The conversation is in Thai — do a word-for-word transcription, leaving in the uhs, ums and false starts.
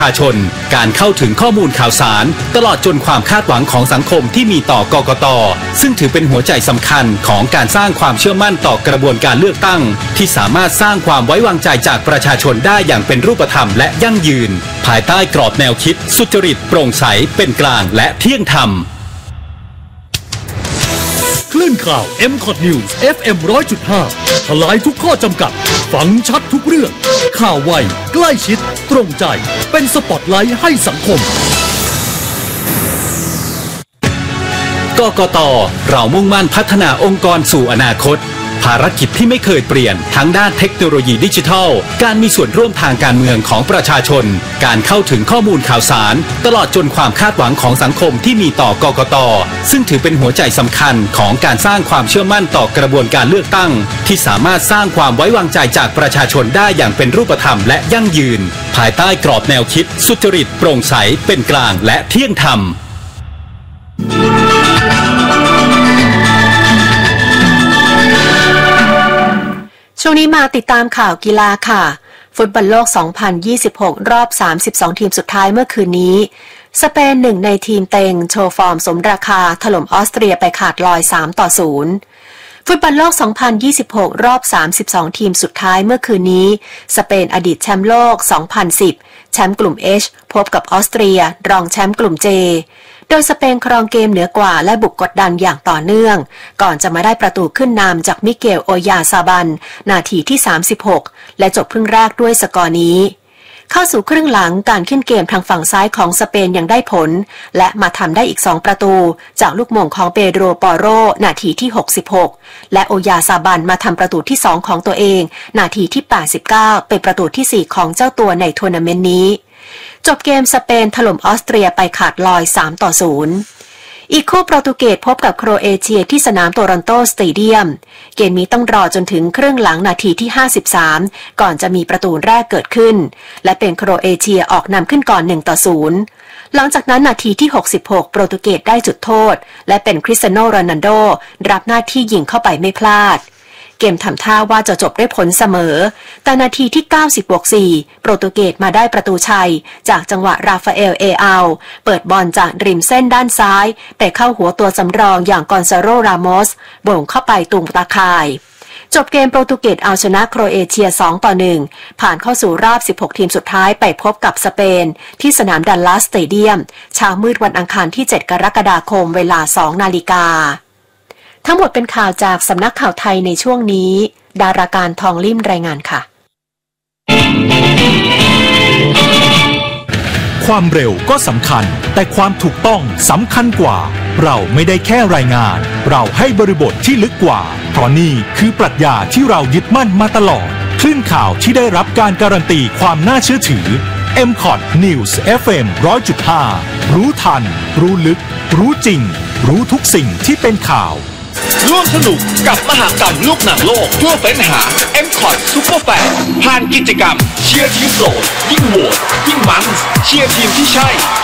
ประชาชนการเข้าถึงข้อมูลข่าวสารตลอดจนความคาดหวังของสังคมที่มีต่อกกต.ซึ่งถือเป็นหัวใจสำคัญของการสร้างความเชื่อมั่นต่อกระบวนการเลือกตั้งที่สามารถสร้างความไว้วางใจจากประชาชนได้อย่างเป็นรูปธรรมและยั่งยืนภายใต้กรอบแนวคิดสุจริตโปร่งใสเป็นกลางและเที่ยงธรรมคลื่นข่าว เอ็ม คอท News เอฟ เอ็ม หนึ่งร้อยจุดห้า ทลายทุกข้อจำกัดฟังชัดทุกเรื่องข่าวไวใกล้ชิดตรงใจเป็นสปอตไลท์ให้สังคมกกต.เรามุ่งมั่นพัฒนาองค์กรสู่อนาคตภารกิจที่ไม่เคยเปลี่ยนทั้งด้านเทคโนโลยีดิจิทัลการมีส่วนร่วมทางการเมืองของประชาชนการเข้าถึงข้อมูลข่าวสารตลอดจนความคาดหวังของสังคมที่มีต่อกกต.ซึ่งถือเป็นหัวใจสำคัญของการสร้างความเชื่อมั่นต่อกระบวนการเลือกตั้งที่สามารถสร้างความไว้วางใจจากประชาชนได้อย่างเป็นรูปธรรมและยั่งยืนภายใต้กรอบแนวคิดสุจริตโปร่งใสเป็นกลางและเที่ยงธรรมช่วงนี้มาติดตามข่าวกีฬาค่ะฟุตบอลโลก สองพันยี่สิบหก รอบ สามสิบสอง ทีมสุดท้ายเมื่อคืนนี้สเปนหนึ่งในทีมเต็งโชว์ฟอร์มสมราคาถล่มออสเตรียไปขาดลอย สามต่อศูนย์ ฟุตบอลโลก สองพันยี่สิบหก รอบ สามสิบสอง ทีมสุดท้ายเมื่อคืนนี้สเปนอดีตแชมป์โลก สองพันสิบ แชมป์กลุ่ม H พบกับออสเตรียรองแชมป์กลุ่ม Jโดยสเปนครองเกมเหนือกว่าและบุกกดดันอย่างต่อเนื่องก่อนจะมาได้ประตูขึ้นนำจากมิเกลโอยาซาบันนาทีที่สามสิบหกและจบครึ่งแรกด้วยสกอร์นี้เข้าสู่ครึ่งหลังการขึ้นเกมทางฝั่งซ้ายของสเปนยังได้ผลและมาทำได้อีกสองประตูจากลูกโมงของเปโดรปอโรนาทีที่หกสิบหกและโอยาซาบันมาทำประตูที่สองของตัวเองนาทีที่แปดสิบเก้าเป็นประตูที่สี่ของเจ้าตัวในทัวร์นาเมนต์นี้จบเกมสเปนถล่มออสเตรียไปขาดลอย สามต่อศูนย์ อีกคู่โปรตุเกสพบกับโครเอเชียที่สนามโตรอนโตสเตเดียมเกมนี้ต้องรอจนถึงครึ่งหลังนาทีที่ห้าสิบสามก่อนจะมีประตูแรกเกิดขึ้นและเป็นโครเอเชียออกนำขึ้นก่อนหนึ่งต่อศูนย์หลังจากนั้นนาทีที่หกสิบหกโปรตุเกสได้จุดโทษและเป็นคริสเตียโนโรนัลโดรับหน้าที่ยิงเข้าไปไม่พลาดเกมทำท่าว่าจะจบด้วยผลเสมอแต่นาทีที่เก้าสิบบวกสี่โปรตุเกสมาได้ประตูชัยจากจังหวะราฟาเอลเออัลเปิดบอลจากริมเส้นด้านซ้ายไปเข้าหัวตัวสำรองอย่างกอนซาโลรามอสโบ่งเข้าไปตุงตาข่ายจบเกมโปรตุเกสเอาชนะโครเอเชียสองต่อหนึ่งผ่านเข้าสู่รอบสิบหกทีมสุดท้ายไปพบกับสเปนที่สนามดัลลัสสเตเดียมเช้ามืดวันอังคารที่เจ็ดกรกฎาคมเวลาสองนาฬิกาทั้งหมดเป็นข่าวจากสำนักข่าวไทยในช่วงนี้ดาราการทองลิ่มรายงานค่ะความเร็วก็สำคัญแต่ความถูกต้องสำคัญกว่าเราไม่ได้แค่รายงานเราให้บริบทที่ลึกกว่าเพราะนี่คือปรัชญาที่เรายึดมั่นมาตลอดคลื่นข่าวที่ได้รับการการันตีความน่าเชื่อถือ เอ็ม คอท News เอฟ เอ็ม หนึ่งร้อยจุดห้า รู้ทันรู้ลึกรู้จริงรู้ทุกสิ่งที่เป็นข่าวร่วมสนุกกับมหกรรมลูกหนังโลกเพื่อเฟ้นหา เอ็ม คอท Super Fan ผ่านกิจกรรมเชียร์ทีมโปรดยิ่งโหวตยิ่งมันเชียร์ทีมที่ใช่